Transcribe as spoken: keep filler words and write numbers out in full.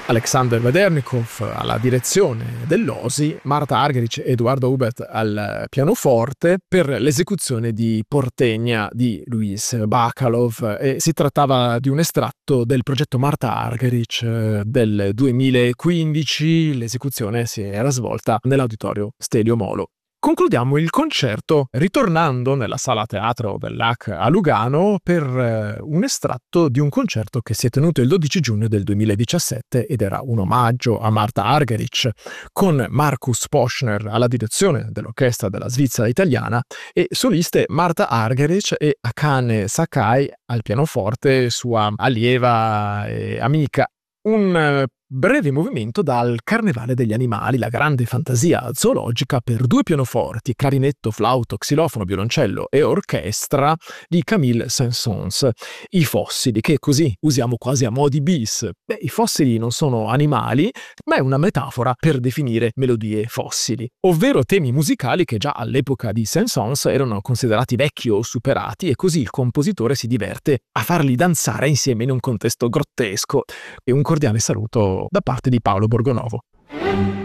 Alexander Vedernikov alla direzione dell'O S I, Marta Argerich e Eduardo Hubert al pianoforte per l'esecuzione di Portegna di Luis Bacalov. E si trattava di un estratto del progetto Marta Argerich del duemilaquindici. L'esecuzione si era svolta nell'Auditorio Stelio Molo. Concludiamo il concerto ritornando nella sala teatro dell'A C a Lugano per eh, un estratto di un concerto che si è tenuto il dodici giugno del duemiladiciassette ed era un omaggio a Marta Argerich, con Markus Poschner alla direzione dell'orchestra della Svizzera italiana e soliste Marta Argerich e Akane Sakai al pianoforte, sua allieva e amica. Un eh, breve movimento dal Carnevale degli animali, la grande fantasia zoologica per due pianoforti, clarinetto, flauto, xilofono, violoncello e orchestra di Camille Saint-Saëns. I fossili, che così usiamo quasi a mo' di bis. Beh, i fossili non sono animali, ma è una metafora per definire melodie fossili, ovvero temi musicali che già all'epoca di Saint-Saëns erano considerati vecchi o superati, e così il compositore si diverte a farli danzare insieme in un contesto grottesco. E un cordiale saluto da parte di Paolo Borgonovo.